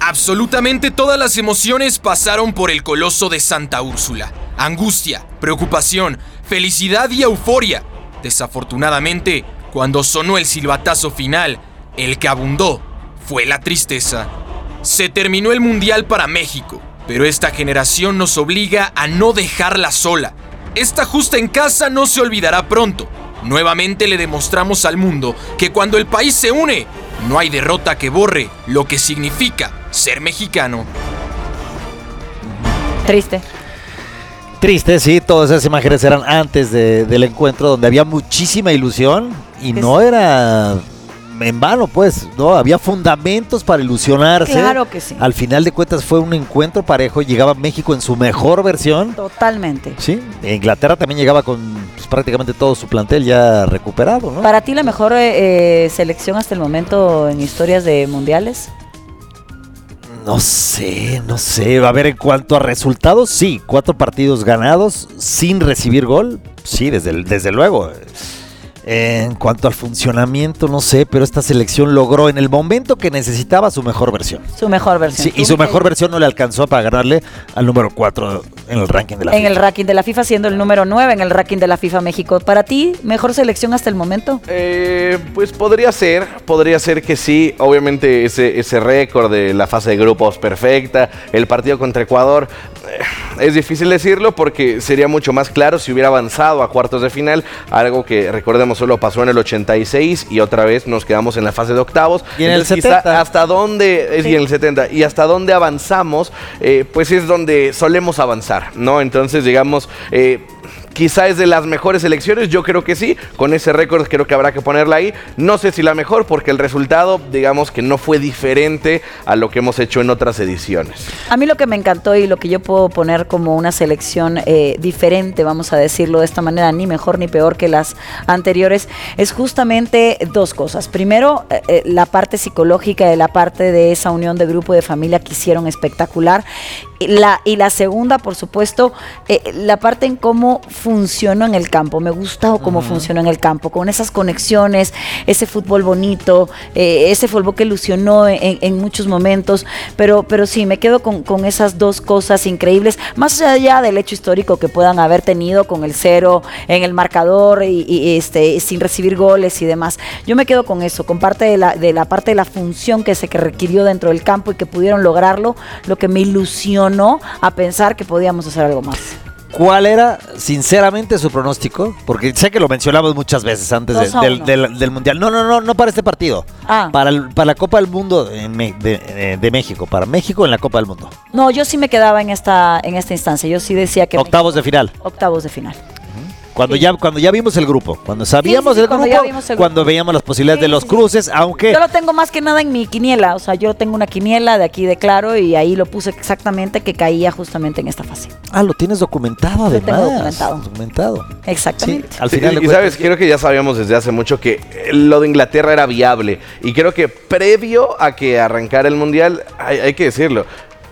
Absolutamente todas las emociones pasaron por el coloso de Santa Úrsula. Angustia, preocupación, felicidad y euforia. Desafortunadamente, cuando sonó el silbatazo final, el que abundó fue la tristeza. Se terminó el Mundial para México, pero esta generación nos obliga a no dejarla sola. Esta justa en casa no se olvidará pronto. Nuevamente le demostramos al mundo que cuando el país se une, no hay derrota que borre lo que significa ser mexicano. Triste, sí, todas esas imágenes eran antes del encuentro donde había muchísima ilusión y no era en vano, pues, no, había fundamentos para ilusionarse. Claro que sí. Al final de cuentas fue un encuentro parejo, llegaba México en su mejor versión. Totalmente. Sí, Inglaterra también llegaba con pues, prácticamente todo su plantel ya recuperado, ¿no? ¿Para ti la mejor selección hasta el momento en historias de mundiales? No sé. A ver, en cuanto a resultados, sí, 4 partidos ganados sin recibir gol, sí, desde luego. En cuanto al funcionamiento, no sé, pero esta selección logró en el momento que necesitaba su mejor versión. Su mejor versión. Sí, y su mejor versión no le alcanzó para ganarle al número 4 en el ranking de la FIFA. En el ranking de la FIFA, siendo el número 9 en el ranking de la FIFA México. ¿Para ti, mejor selección hasta el momento? Pues podría ser que sí. Obviamente ese récord de la fase de grupos perfecta, el partido contra Ecuador, es difícil decirlo porque sería mucho más claro si hubiera avanzado a cuartos de final, algo que recordemos solo pasó en el 86 y otra vez nos quedamos en la fase de octavos. Y en el 70. Hasta dónde, sí. Y en el 70, y hasta dónde avanzamos, pues es donde solemos avanzar, ¿no? Entonces, digamos, quizá es de las mejores selecciones, yo creo que sí, con ese récord creo que habrá que ponerla ahí, no sé si la mejor porque el resultado, digamos que no fue diferente a lo que hemos hecho en otras ediciones. A mí lo que me encantó y lo que yo puedo poner como una selección diferente, vamos a decirlo de esta manera, ni mejor ni peor que las anteriores, es justamente dos cosas. Primero, la parte psicológica y la parte de esa unión de grupo de familia que hicieron espectacular. Y la segunda, por supuesto, la parte en cómo funcionó en el campo. Me gustó cómo funcionó en el campo, con esas conexiones, ese fútbol bonito, ese fútbol que ilusionó en muchos momentos. Pero sí, me quedo con esas dos cosas increíbles, más allá del hecho histórico que puedan haber tenido con el 0 en el marcador y sin recibir goles y demás. Yo me quedo con eso, con parte de la parte de la función que requirió dentro del campo y que pudieron lograrlo, lo que me ilusionó a pensar que podíamos hacer algo más. ¿Cuál era, sinceramente, su pronóstico? Porque sé que lo mencionamos muchas veces antes del Mundial. No para este partido. Para la Copa del Mundo de México. Para México en la Copa del Mundo. No, yo sí me quedaba en esta instancia. Yo sí decía que octavos de final. Octavos de final. Cuando ya vimos el grupo, cuando sabíamos el grupo, cuando veíamos las posibilidades de los cruces, aunque... Yo lo tengo más que nada en mi quiniela, o sea, yo tengo una quiniela de aquí de Claro y ahí lo puse exactamente que caía justamente en esta fase. Lo tienes documentado además. Lo tengo documentado. Exactamente. Sí, al final y sabes, creo que ya sabíamos desde hace mucho que lo de Inglaterra era viable y creo que previo a que arrancara el Mundial, hay que decirlo,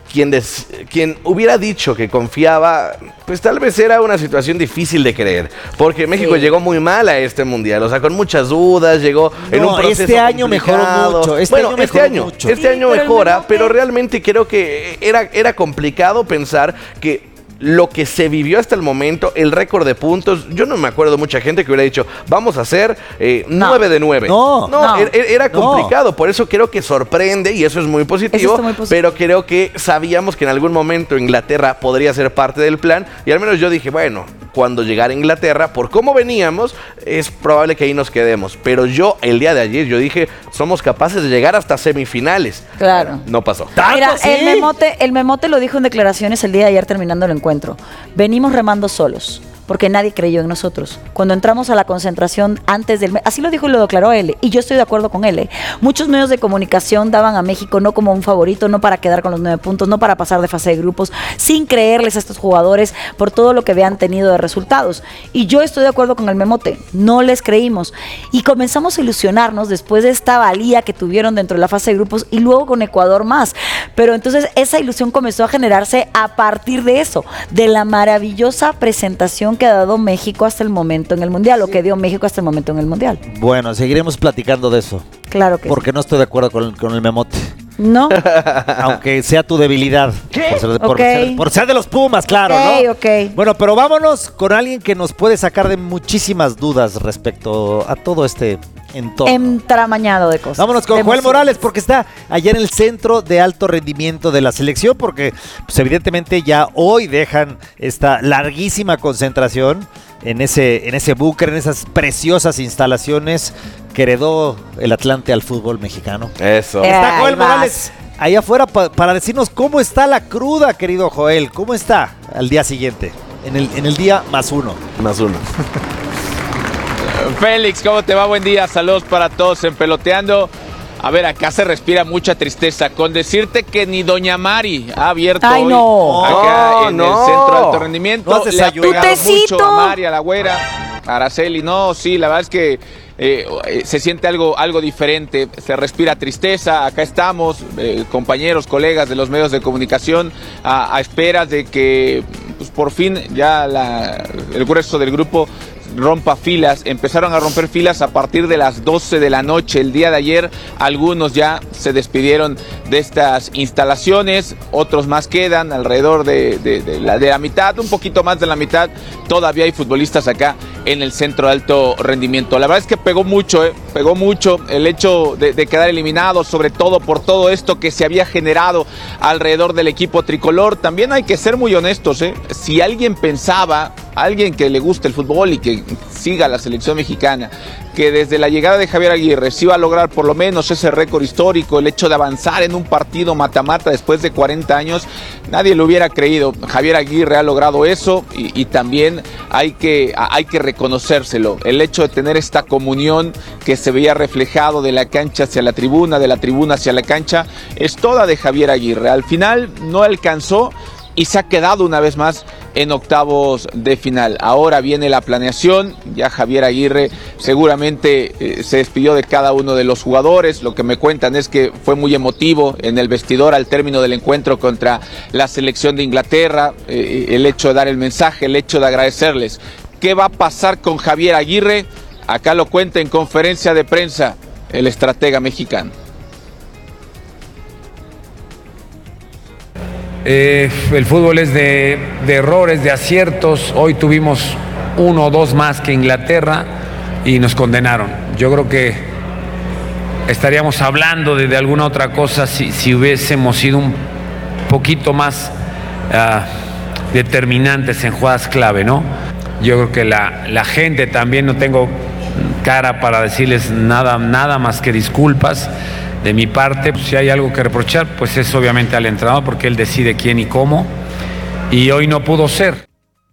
quien hubiera dicho que confiaba, pues tal vez era una situación difícil de creer, porque México llegó muy mal a este Mundial, o sea, con muchas dudas, llegó en un proceso este año complicado. Mejoró mucho. Este año mejora, pero realmente creo que era complicado pensar que lo que se vivió hasta el momento, el récord de puntos, yo no me acuerdo mucha gente que hubiera dicho, vamos a hacer 9 de 9. Era complicado, por eso creo que sorprende y eso es muy positivo, pero creo que sabíamos que en algún momento Inglaterra podría ser parte del plan y al menos yo dije, bueno, cuando llegara Inglaterra, por cómo veníamos, es probable que ahí nos quedemos, pero yo el día de ayer, yo dije, somos capaces de llegar hasta semifinales. Claro. No pasó. Mira, ¿sí? el Memote lo dijo en declaraciones el día de ayer terminando el encuentro. Venimos remando solos, porque nadie creyó en nosotros. Cuando entramos a la concentración antes del... Así lo dijo y lo declaró él, y yo estoy de acuerdo con él. Muchos medios de comunicación daban a México no como un favorito, no para quedar con los 9 puntos, no para pasar de fase de grupos, sin creerles a estos jugadores por todo lo que habían tenido de resultados. Y yo estoy de acuerdo con el Memote, no les creímos. Y comenzamos a ilusionarnos después de esta valía que tuvieron dentro de la fase de grupos y luego con Ecuador más. Pero entonces esa ilusión comenzó a generarse a partir de eso, de la maravillosa presentación que ha dado México hasta el momento en el Mundial, o que dio México hasta el momento en el Mundial. Bueno, seguiremos platicando de eso. Claro que porque no estoy de acuerdo con el Memote. No. Aunque sea tu debilidad. ¿Qué? Por ser de los Pumas, claro, ¿no? Ok. Bueno, pero vámonos con alguien que nos puede sacar de muchísimas dudas respecto a todo este entorno. Entramañado de cosas. Vámonos con de Joel emociones. Morales, porque está allá en el centro de alto rendimiento de la selección, porque pues, evidentemente ya hoy dejan esta larguísima concentración en ese búnker, en esas preciosas instalaciones que heredó el Atlante al fútbol mexicano. Eso. Está Joel Ahí vas. Morales ahí afuera para decirnos cómo está la cruda, querido Joel. ¿Cómo está al día siguiente? En el día +1. +1. Félix, ¿cómo te va? Buen día, saludos para todos en Peloteando. A ver, acá se respira mucha tristeza con decirte que ni Doña Mari ha abierto Ay, hoy no. acá en el No. centro de alto rendimiento. No has Le ha desayunado. pegado ¡Tu tecito! mucho a Mari, a la güera, a Araceli. No, sí, la verdad es que se siente algo diferente, se respira tristeza. Acá estamos, compañeros, colegas de los medios de comunicación, a esperas de que pues, por fin ya el grueso del grupo rompa filas. Empezaron a romper filas a partir de las 12 de la noche. El día de ayer algunos ya se despidieron de estas instalaciones, otros más quedan, alrededor de la mitad, un poquito más de la mitad. Todavía hay futbolistas acá en el centro de alto rendimiento. La verdad es que pegó mucho el hecho de quedar eliminado, sobre todo por todo esto que se había generado alrededor del equipo tricolor. También hay que ser muy honestos, si alguien pensaba, alguien que le guste el fútbol y que siga la selección mexicana, que desde la llegada de Javier Aguirre se iba a lograr por lo menos ese récord histórico, el hecho de avanzar en un partido mata-mata después de 40 años, nadie lo hubiera creído. Javier Aguirre ha logrado eso y también hay que reconocérselo. El hecho de tener esta comunión que se veía reflejado de la cancha hacia la tribuna, de la tribuna hacia la cancha, es toda de Javier Aguirre. Al final no alcanzó y se ha quedado una vez más en octavos de final. Ahora viene la planeación, ya Javier Aguirre seguramente se despidió de cada uno de los jugadores. Lo que me cuentan es que fue muy emotivo en el vestidor al término del encuentro contra la selección de Inglaterra, el hecho de dar el mensaje, el hecho de agradecerles. ¿Qué va a pasar con Javier Aguirre? Acá lo cuenta en conferencia de prensa el estratega mexicano. El fútbol es de errores, de aciertos. Hoy tuvimos 1 o 2 más que Inglaterra y nos condenaron. Yo creo que estaríamos hablando de alguna otra cosa si hubiésemos sido un poquito más determinantes en jugadas clave, ¿no? Yo creo que la gente también, no tengo cara para decirles nada más que disculpas. De mi parte, si hay algo que reprochar, pues es obviamente al entrenador, porque él decide quién y cómo, y hoy no pudo ser.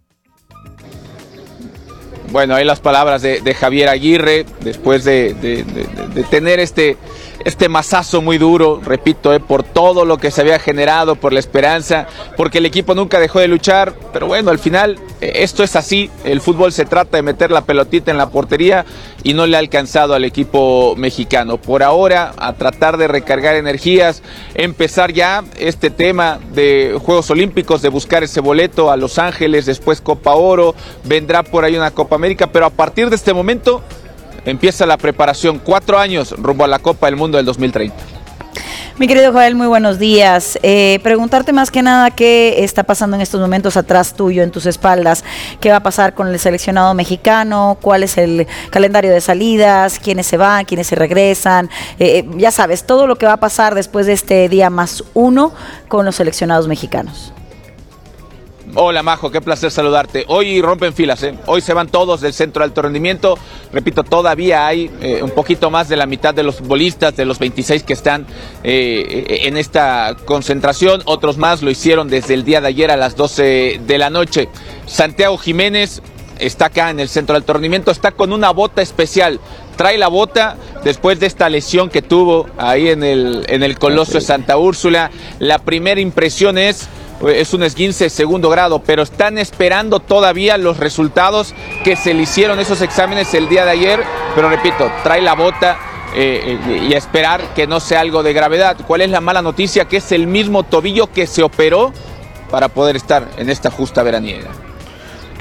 Bueno, ahí las palabras de Javier Aguirre, después de tener este mazazo muy duro, repito, por todo lo que se había generado, por la esperanza, porque el equipo nunca dejó de luchar, pero bueno, al final esto es así, el fútbol se trata de meter la pelotita en la portería y no le ha alcanzado al equipo mexicano. Por ahora, a tratar de recargar energías, empezar ya este tema de Juegos Olímpicos, de buscar ese boleto a Los Ángeles, después Copa Oro, vendrá por ahí una Copa América, pero a partir de este momento empieza la preparación, 4 años rumbo a la Copa del Mundo del 2030. Mi querido Joel, muy buenos días. Preguntarte más que nada qué está pasando en estos momentos atrás tuyo, en tus espaldas. ¿Qué va a pasar con el seleccionado mexicano? ¿Cuál es el calendario de salidas? ¿Quiénes se van? ¿Quiénes se regresan? Ya sabes, todo lo que va a pasar después de este día +1 con los seleccionados mexicanos. Hola Majo, qué placer saludarte. Hoy rompen filas, hoy se van todos del centro de alto rendimiento. Repito, todavía hay un poquito más de la mitad de los futbolistas, de los 26 que están en esta concentración. Otros más lo hicieron desde el día de ayer a las 12 de la noche. Santiago Jiménez está acá en el centro de alto rendimiento, está con una bota especial. Trae la bota después de esta lesión que tuvo ahí en el Coloso de Santa Úrsula. La primera impresión es un esguince de 2º grado, pero están esperando todavía los resultados que se le hicieron esos exámenes el día de ayer. Pero repito, trae la bota y a esperar que no sea algo de gravedad. ¿Cuál es la mala noticia? Que es el mismo tobillo que se operó para poder estar en esta justa veraniega.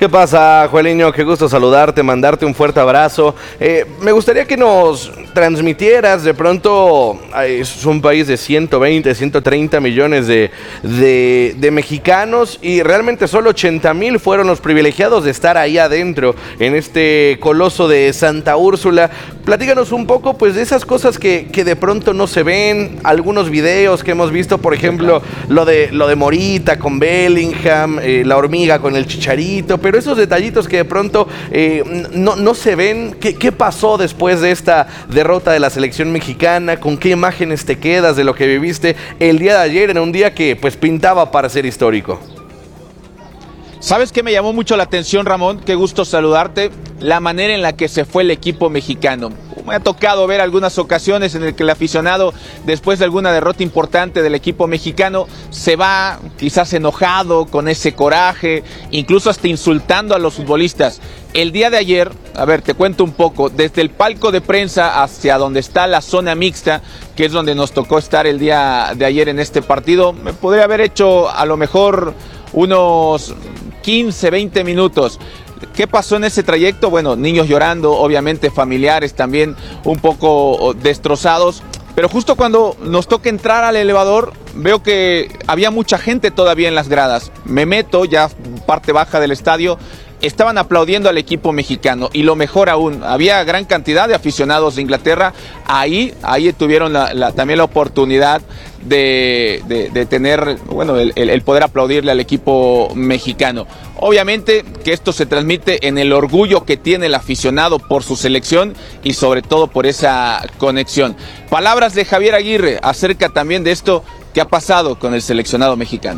¿Qué pasa, Joeliño? Qué gusto saludarte, mandarte un fuerte abrazo. Me gustaría que nos transmitieras, de pronto, es un país de 120, 130 millones de mexicanos y realmente solo 80,000 fueron los privilegiados de estar ahí adentro, en este coloso de Santa Úrsula. Platícanos un poco, pues, de esas cosas que de pronto no se ven, algunos videos que hemos visto, por ejemplo, lo de Morita con Bellingham, la hormiga con el Chicharito, pero esos detallitos que de pronto no se ven. ¿Qué pasó después de esta derrota de la selección mexicana? ¿Con qué imágenes te quedas de lo que viviste el día de ayer, en un día que pues pintaba para ser histórico? ¿Sabes qué me llamó mucho la atención, Ramón? Qué gusto saludarte. La manera en la que se fue el equipo mexicano. Me ha tocado ver algunas ocasiones en el que el aficionado, después de alguna derrota importante del equipo mexicano, se va quizás enojado, con ese coraje, incluso hasta insultando a los futbolistas. El día de ayer, a ver, te cuento un poco, desde el palco de prensa hacia donde está la zona mixta, que es donde nos tocó estar el día de ayer en este partido, me podría haber hecho a lo mejor unos 15, 20 minutos. ¿Qué pasó en ese trayecto? Bueno, niños llorando, obviamente familiares también un poco destrozados, pero justo cuando nos toca entrar al elevador, veo que había mucha gente todavía en las gradas. Me meto, ya parte baja del estadio, estaban aplaudiendo al equipo mexicano y lo mejor aún, había gran cantidad de aficionados de Inglaterra, ahí tuvieron también la oportunidad de tener, bueno, el poder aplaudirle al equipo mexicano. Obviamente que esto se transmite en el orgullo que tiene el aficionado por su selección y sobre todo por esa conexión. Palabras de Javier Aguirre acerca también de esto que ha pasado con el seleccionado mexicano.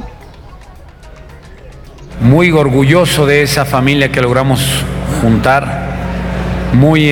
Muy orgulloso de esa familia que logramos juntar, muy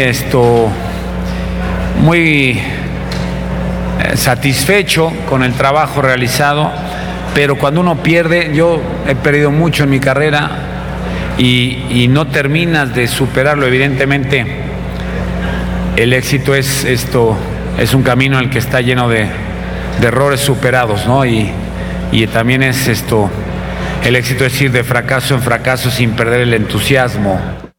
satisfecho con el trabajo realizado, pero cuando uno pierde, yo he perdido mucho en mi carrera y no terminas de superarlo. Evidentemente el éxito es un camino en el que está lleno de errores superados, ¿no? Y también es el éxito es ir de fracaso en fracaso sin perder el entusiasmo.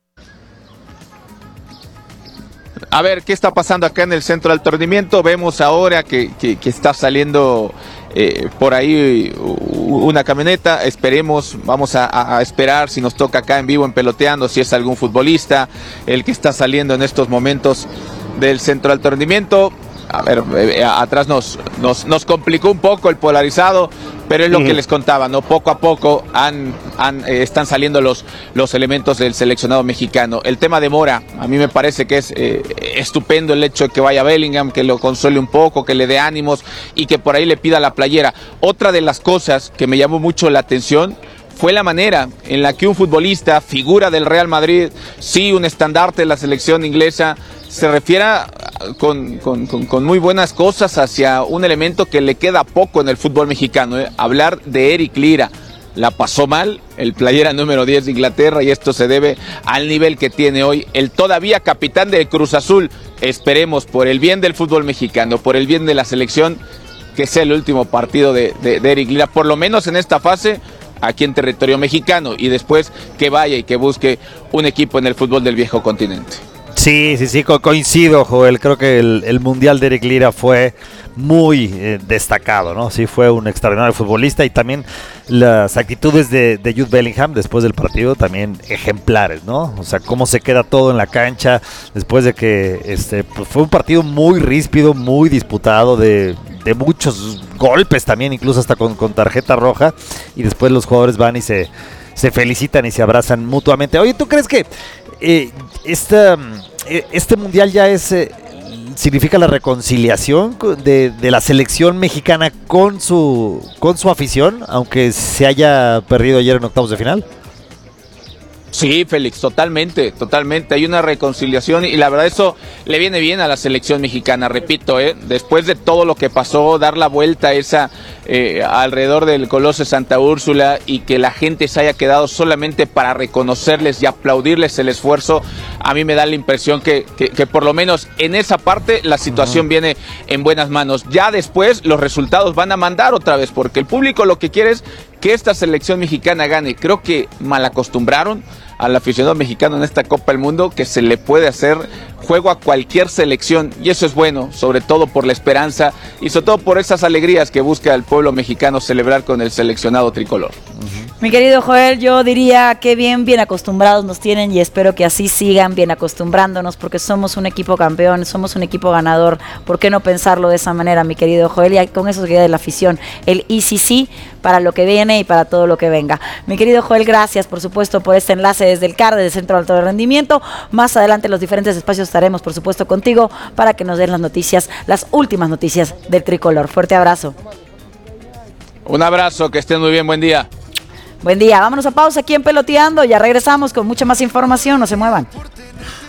A ver, ¿qué está pasando acá en el centro de alto rendimiento? Vemos ahora que está saliendo por ahí una camioneta. Esperemos, vamos a esperar si nos toca acá en vivo en Peloteando, si es algún futbolista el que está saliendo en estos momentos del centro de alto rendimiento. A ver, atrás nos complicó un poco el polarizado, pero es lo que les contaba, ¿no? Poco a poco están saliendo los elementos del seleccionado mexicano. El tema de Mora, a mí me parece que es estupendo el hecho de que vaya Bellingham, que lo consuele un poco, que le dé ánimos y que por ahí le pida la playera. Otra de las cosas que me llamó mucho la atención fue la manera en la que un futbolista, figura del Real Madrid, sí, un estandarte de la selección inglesa, se refiera con muy buenas cosas hacia un elemento que le queda poco en el fútbol mexicano. Hablar de Eric Lira. La pasó mal, el playera número 10 de Inglaterra, y esto se debe al nivel que tiene hoy el todavía capitán del Cruz Azul. Esperemos, por el bien del fútbol mexicano, por el bien de la selección, que sea el último partido de Eric Lira, por lo menos en esta fase, aquí en territorio mexicano, y después que vaya y que busque un equipo en el fútbol del viejo continente. Sí, coincido, Joel. Creo que el Mundial de Eric Lira fue muy destacado, ¿no? Sí, fue un extraordinario futbolista, y también las actitudes de Jude Bellingham después del partido también ejemplares, ¿no? O sea, cómo se queda todo en la cancha después de que pues fue un partido muy ríspido, muy disputado, de muchos golpes también, incluso hasta con tarjeta roja, y después los jugadores van y se felicitan y se abrazan mutuamente. Oye, ¿tú crees que este mundial ya significa la reconciliación de la selección mexicana con su afición, aunque se haya perdido ayer en octavos de final? Sí, Félix, totalmente. Hay una reconciliación y la verdad eso le viene bien a la selección mexicana, repito, después de todo lo que pasó, dar la vuelta esa alrededor del Coloso de Santa Úrsula y que la gente se haya quedado solamente para reconocerles y aplaudirles el esfuerzo, a mí me da la impresión que por lo menos en esa parte la situación viene en buenas manos. Ya después los resultados van a mandar otra vez, porque el público lo que quiere es que esta selección mexicana gane. Creo que mal acostumbraron al aficionado mexicano en esta Copa del Mundo que se le puede hacer juego a cualquier selección, y eso es bueno, sobre todo por la esperanza y sobre todo por esas alegrías que busca el pueblo mexicano celebrar con el seleccionado tricolor. Mi querido Joel, yo diría que bien acostumbrados nos tienen y espero que así sigan bien acostumbrándonos porque somos un equipo campeón, somos un equipo ganador. ¿Por qué no pensarlo de esa manera, mi querido Joel? Y con eso se queda de la afición, el sí para lo que viene y para todo lo que venga. Mi querido Joel, gracias por supuesto por este enlace desde el CAR, desde el Centro de Alto Rendimiento. Más adelante en los diferentes espacios estaremos por supuesto contigo para que nos den las noticias, las últimas noticias del tricolor. Fuerte abrazo. Un abrazo, que estén muy bien, buen día. Buen día, vámonos a pausa aquí en Peloteando, ya regresamos con mucha más información, no se muevan.